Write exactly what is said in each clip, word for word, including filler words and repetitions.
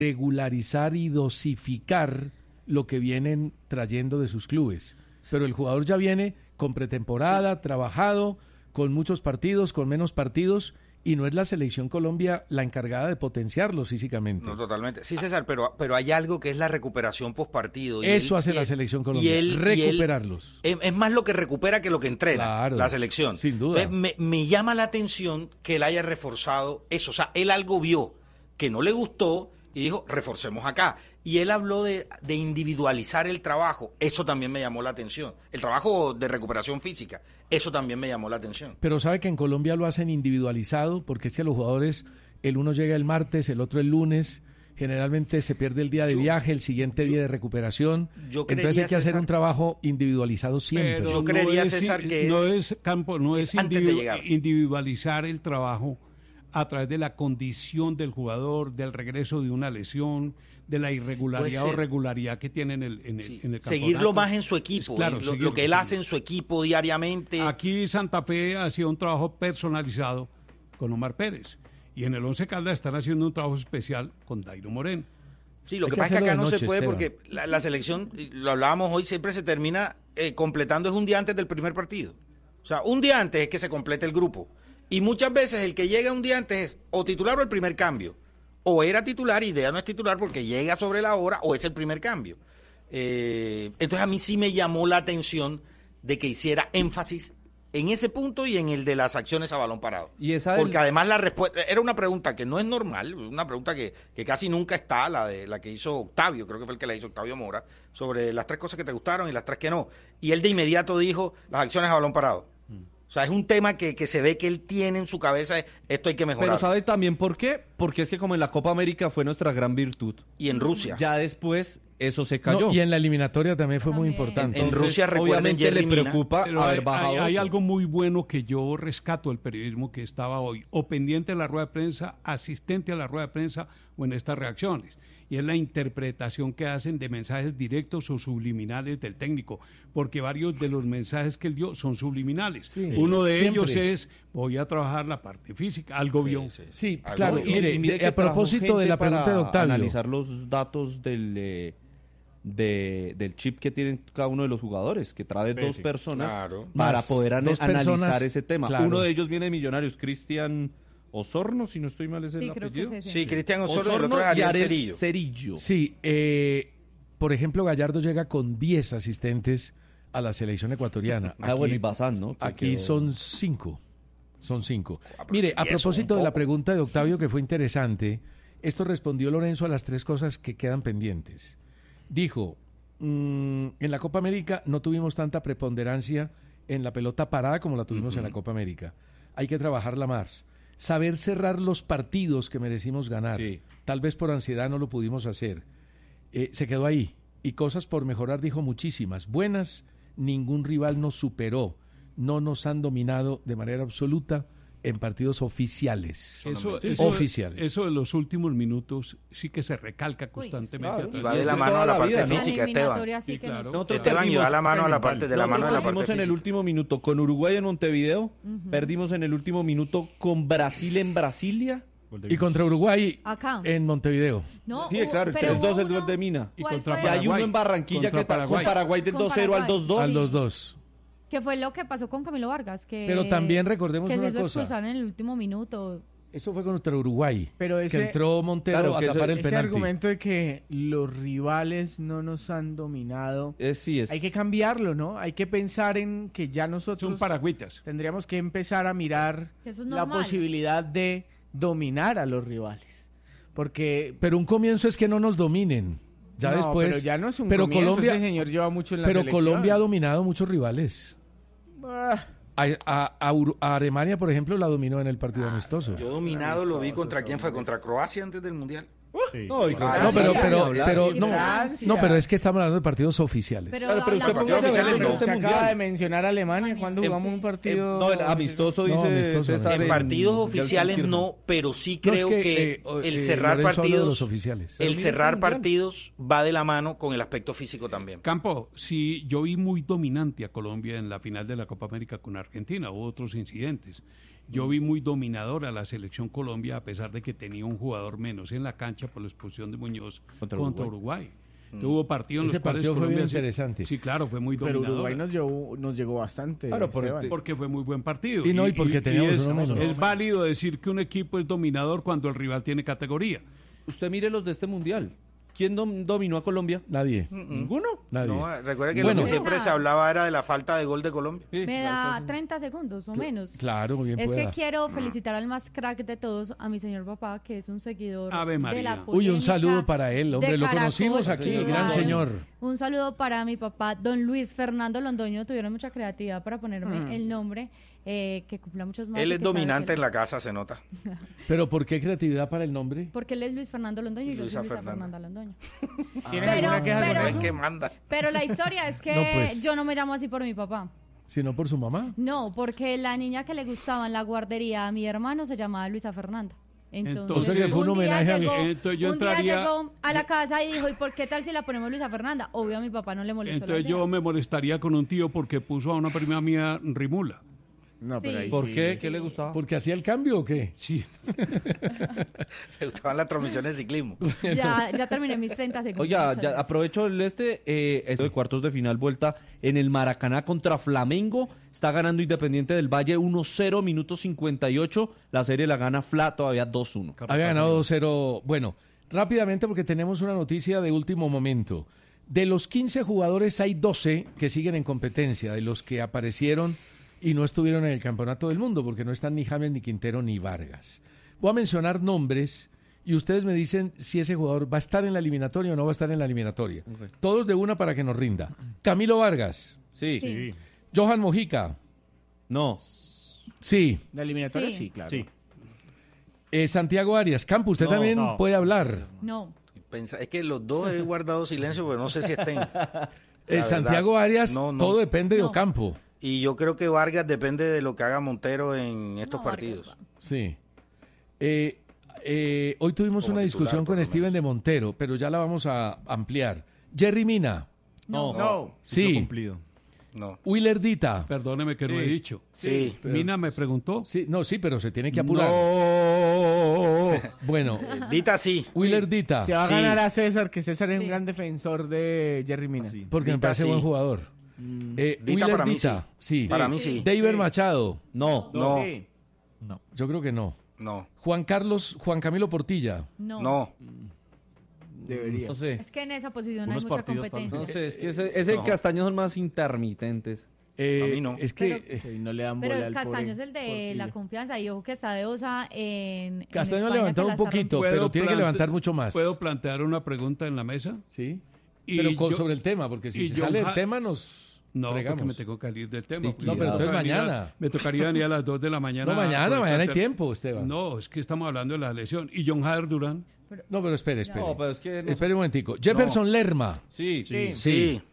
regularizar y dosificar lo que vienen trayendo de sus clubes. Pero el jugador ya viene con pretemporada, sí. trabajado, con muchos partidos, con menos partidos, y no es la selección Colombia la encargada de potenciarlos físicamente. No, totalmente. Sí, César, pero, pero hay algo que es la recuperación postpartido. Eso él, hace y la él, selección Colombia, él, recuperarlos. Él, es más lo que recupera que lo que entrena, claro, la selección. Sin duda. Entonces, me, me llama la atención que él haya reforzado eso. O sea, él algo vio que no le gustó y dijo, reforcemos acá. Y él habló de, de individualizar el trabajo. Eso también me llamó la atención. El trabajo de recuperación física. Eso también me llamó la atención. Pero sabe que en Colombia lo hacen individualizado, porque es que los jugadores, el uno llega el martes, el otro el lunes, generalmente se pierde el día de yo, viaje, el siguiente yo, día de recuperación. Yo Entonces hay que hacer César, un trabajo individualizado siempre. Pero yo creería, no César, es, que no es, es campo, no es, es individu individualizar el trabajo a través de la condición del jugador, del regreso de una lesión, de la irregularidad o regularidad que tiene en el, en el, sí. en el campeonato. Seguirlo más en su equipo, claro, lo, lo que él hace en su equipo diariamente. Aquí Santa Fe hacía un trabajo personalizado con Omar Pérez, y en el Once Caldas están haciendo un trabajo especial con Dairo Moreno. Sí, lo Hay que, que pasa es que acá no noche, se puede Esteban. Porque la, la selección, lo hablábamos hoy, siempre se termina eh, completando es un día antes del primer partido. O sea, un día antes es que se complete el grupo. Y muchas veces el que llega un día antes es o titular o el primer cambio. O era titular, y idea no es titular porque llega sobre la hora, o es el primer cambio. Eh, entonces a mí sí me llamó la atención de que hiciera énfasis en ese punto y en el de las acciones a balón parado. ¿Y esa porque del... además la respuesta era una pregunta que no es normal, una pregunta que, que casi nunca está, la de la que hizo Octavio, creo que fue el que la hizo Octavio Mora, sobre las tres cosas que te gustaron y las tres que no. Y él de inmediato dijo las acciones a balón parado. O sea, es un tema que, que se ve que él tiene en su cabeza, esto hay que mejorar. Pero ¿sabe también por qué? Porque es que como en la Copa América fue nuestra gran virtud. Y en Rusia. Ya después eso se cayó. No, y en la eliminatoria también fue también. muy importante. En, en Rusia, obviamente le preocupa Pero haber hay, bajado. Hay, hay algo muy bueno que yo rescato del periodismo que estaba hoy, o pendiente de la rueda de prensa, asistente a la rueda de prensa o en estas reacciones. Y es la interpretación que hacen de mensajes directos o subliminales del técnico, porque varios de los mensajes que él dio son subliminales. Sí, Uno de siempre. ellos es, voy a trabajar la parte física, algo vio. Sí, sí, sí. sí claro, y, mire, y mire a propósito de la pregunta de Octavio. Analizar los datos del, eh, de, del chip que tienen cada uno de los jugadores, que trae sí, dos sí, personas claro. para Más, poder an analizar personas, ese tema. Claro. Uno de ellos viene de Millonarios, Cristian Osorno, si no estoy mal es el sí, apellido. Es sí, Cristian Osorno, Osorno y el otro es Ariel Cerillo. Cerillo. Sí, eh, por ejemplo, Gallardo llega con diez asistentes a la selección ecuatoriana. Aquí, ah, bueno, y Bazán, ¿no? Que aquí quedó... son cinco, son cinco. Mire, a propósito de la pregunta de Octavio, que fue interesante, esto respondió Lorenzo a las tres cosas que quedan pendientes. Dijo, mmm, en la Copa América no tuvimos tanta preponderancia en la pelota parada como la tuvimos uh-huh. en la Copa América. Hay que trabajarla más. Saber cerrar los partidos que merecimos ganar. Sí. Tal vez por ansiedad no lo pudimos hacer. Eh, se quedó ahí. Y cosas por mejorar, dijo muchísimas. Buenas, ningún rival nos superó. No nos han dominado de manera absoluta en partidos oficiales. Eso, sí, eso, oficiales. Eso de los últimos minutos sí que se recalca constantemente. Uy, claro. Y va de la mano a la parte vida, física, ¿no? Esteban. Sí, claro. Nosotros Esteban y va la mano a la parte de la mano de la parte perdimos en el último minuto con Uruguay en Montevideo, uh-huh. perdimos en el último minuto con Brasil en Brasilia. Y contra Uruguay acá en Montevideo. No, sí, claro, el tres dos el gol de Mina. Y, contra y hay uno en Barranquilla que está con Paraguay del dos cero al dos dos. Al dos dos. Que fue lo que pasó con Camilo Vargas. Que, Pero también recordemos que una se cosa. expulsaron en el último minuto. Eso fue contra Uruguay. Pero ese, que entró Montero claro, a que tapar eso, el ese penalti. argumento de que los rivales no nos han dominado. Es, sí, es. Hay que cambiarlo, ¿no? Hay que pensar en que ya nosotros. Son paragüitas. Tendríamos que empezar a mirar eso es la posibilidad de dominar a los rivales. Porque. Pero un comienzo es que no nos dominen. Ya no, después. Pero ya no es un pero comienzo. Colombia, ese señor lleva mucho en la pero selección. Colombia ha dominado muchos rivales. Ah. A, a, a, a Alemania, por ejemplo, la dominó en el partido ah, amistoso. Yo dominado lo vi contra quién fue, contra Croacia antes del Mundial. Sí. No, y ah, no, pero, pero, pero no, no, pero es que estamos hablando de partidos oficiales. Pero, claro, pero usted partidos oficiales no. Usted acaba de mencionar a Alemania cuando jugamos un partido. No, el amistoso dice. No, amistoso, César, en partidos oficiales no, pero sí creo no, es que, que eh, el cerrar eh, partidos, los oficiales. el cerrar partidos va de la mano con el aspecto físico también. Campo, sí, yo vi muy dominante a Colombia en la final de la Copa América con Argentina, hubo otros incidentes. Yo vi muy dominadora a la selección Colombia, a pesar de que tenía un jugador menos en la cancha por la expulsión de Muñoz contra, contra Uruguay. Uruguay. Tuvo partido en Ese los cuales partido Colombia fue bien interesante. Sí, claro, fue muy dominador. Pero Uruguay nos llegó, nos llegó bastante. Claro, porque, porque fue muy buen partido. Y no, y porque y, teníamos y es, uno menos. Es válido decir que un equipo es dominador cuando el rival tiene categoría. Usted mire los de este mundial. ¿Quién dom dominó a Colombia? Nadie. ¿Ninguno? Nadie. No, recuerda que bueno, lo que siempre se hablaba era de la falta de gol de Colombia. Sí, Me da treinta segundos o menos. Claro, muy bien Es pueda. que quiero felicitar al más crack de todos, a mi señor papá, que es un seguidor Ave María. de la Uy, un saludo para él, hombre, lo conocimos aquí, sí, gran ay, señor. Un saludo para mi papá, don Luis Fernando Londoño. Tuvieron mucha creatividad para ponerme mm. el nombre, eh, que cumpla muchos más. Él es dominante en la casa, se nota. ¿Pero por qué creatividad para el nombre? Porque él es Luis Fernando Londoño y yo soy Luisa Fernanda Londoño. ¿Tienes alguna queja con eso? ¿Qué manda? Pero la historia es que no, pues, yo no me llamo así por mi papá. ¿Sino por su mamá? No, porque la niña que le gustaba en la guardería a mi hermano se llamaba Luisa Fernanda. Entonces, Entonces que fue un, un homenaje llegó, a Entonces yo un entraría... día llegó a la casa y dijo, ¿y por qué tal si la ponemos Luisa Fernanda? Obvio a mi papá no le molestó. Entonces yo me molestaría con un tío porque puso a una prima mía Rimula. No, pero Sí. ahí ¿Por sí. qué? ¿Qué le gustaba? ¿Porque hacía el cambio o qué? Sí. Le gustaban las transmisiones de ciclismo. Ya, ya terminé mis treinta segundos. Oiga, ya aprovecho el este, eh, este de cuartos de final vuelta en el Maracaná contra Flamengo. Está ganando Independiente del Valle uno cero, minuto cincuenta y ocho. La serie la gana Fla todavía dos uno. Había ganado dos cero. Bueno, rápidamente porque tenemos una noticia de último momento. De los quince jugadores hay doce que siguen en competencia, de los que aparecieron y no estuvieron en el Campeonato del Mundo, porque no están ni James, ni Quintero, ni Vargas. Voy a mencionar nombres y ustedes me dicen si ese jugador va a estar en la eliminatoria o no va a estar en la eliminatoria. Okay. Todos de una para que nos rinda. Camilo Vargas. Sí. Sí. Johan Mojica. No. Sí. ¿La eliminatoria? Sí, sí claro. Sí. Eh, Santiago Arias. Campo, usted no, también no. puede hablar. No. Es que los dos he guardado silencio, pero no sé si estén. Eh, Santiago Arias, no, no. todo depende de no. Ocampo. Y yo creo que Vargas depende de lo que haga Montero en estos No, partidos. Vargas. Sí. Eh, eh, hoy tuvimos Como una titular, discusión con Steven de Montero, pero ya la vamos a ampliar. Jerry Mina. No. No. Sí. Cumplido. No. Willer Dita. Perdóneme que sí. no he dicho. Sí. Pero, Mina me preguntó. Sí, no, sí, pero se tiene que apurar. No. Bueno. Dita sí. Willer Dita. Se va a Sí. ganar a César, que César es Sí. un gran defensor de Jerry Mina. Sí. Porque me Dita parece sí. buen jugador. Mm. Eh, Dita Willer para mí Dita. Sí. Para mí sí. David Sí. Machado. No. No. Sí. No. Yo creo que no. No. Juan Carlos, Juan Camilo Portilla. No. No. Debería. No sé. Es que en esa posición Unos hay mucha partidos competencia. No sé, es que ese, ese No. Castaño son más intermitentes. Eh, A mí no. Es que Pero- eh, Sí, no le dan Pero bola el al pobre Castaño es el de Portilla. la confianza y ojo que está de osa en, en Castaño ha España, levantado que un la está poquito, ¿Puedo pero tiene que plante- levantar mucho más. ¿Puedo plantear una pregunta en la mesa? Sí. Y Pero con- yo- sobre el tema, porque si y se John sale del Ha- tema nos No, fregamos. porque me tengo que salir del tema. Sí, porque no, me pero entonces tocaría- mañana. Me tocaría venir a las dos de la mañana. No, mañana, a mañana hay plantear- tiempo, Esteban. No, es que estamos hablando de la lesión. ¿Y John Hader Durán? No, pero espere, espere. No, pero es que... no- Espere un momentico. Jefferson Lerma. Sí, Sí. Sí.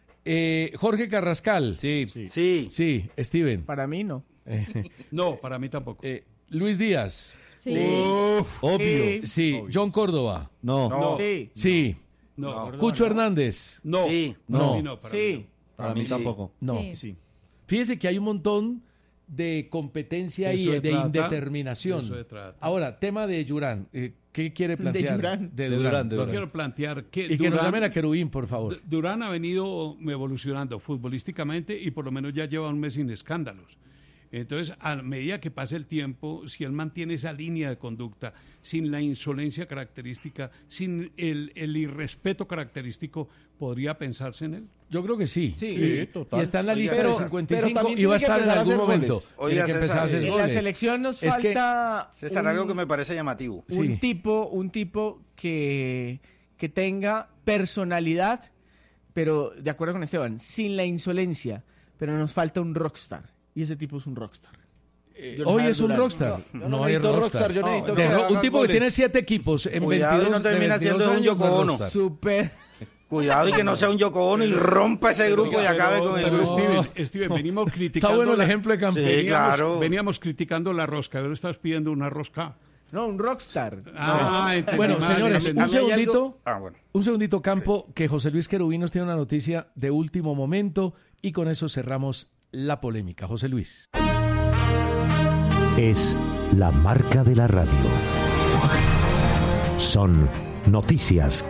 Eh, Jorge Carrascal. sí. Sí. Sí, Steven. Para mí no. Eh, No, para mí tampoco. eh, Luis Díaz. Sí. Uf, Obvio. Sí. Sí. John Córdoba. No. No. Sí. Sí. no, no. Cucho Hernández. No. Sí. Para No. mí no, para mí Sí. Para Para mí mí sí. tampoco. No. Sí. Sí. Fíjese que hay un montón de competencia Eso y se de trata, indeterminación. eso se trata. Ahora, tema de Durán. Eh, ¿Qué quiere plantear? Durán. De De Durán, de Yo Durán. quiero plantear que Y que nos Durán- llamen a Querubín, por favor. Du- Durán ha venido evolucionando futbolísticamente y por lo menos ya lleva un mes sin escándalos. Entonces, a medida que pase el tiempo, si él mantiene esa línea de conducta, sin la insolencia característica, sin el, el irrespeto característico, ¿podría pensarse en él? Yo creo que sí. Sí. Sí, total. Y está en la Oiga, lista pero- de cincuenta y pero cinco también y va a tiene que estar en empezar a algún hacer momento. goles. Tiene Oiga, que empezar a César, hacer En la goles. selección nos Es que- falta César, un, algo que me parece llamativo. Sí. un tipo, un tipo que, que tenga personalidad, pero de acuerdo con Esteban, sin la insolencia, pero nos falta un rockstar. Y ese tipo es un rockstar. Eh, John hoy Hader es un Durán. rockstar. Yo No, no hay necesito rockstar. rockstar, yo No, necesito De que ro- haga un tipo que goles. tiene siete equipos en Cuidado y veintidós, no termina de veintidós siendo un años, Yoko no es Ono. rockstar. Súper. Cuidado y que no sea un Yoko Ono y rompa ese grupo y acabe con el Pero, grupo. Steven, Steven, venimos criticando... Está bueno el la- ejemplo de Campo. Sí, veníamos, claro. veníamos criticando la rosca, ahora estás pidiendo una rosca. No, un rockstar. Ah, entendí Bueno, mal, señores, entendí un A mí hay segundito. algo- Ah, bueno. Un segundito, Campo, que José Luis Querubín nos tiene una noticia de último momento y con eso cerramos la polémica. José Luis. es la marca de la radio. Son noticias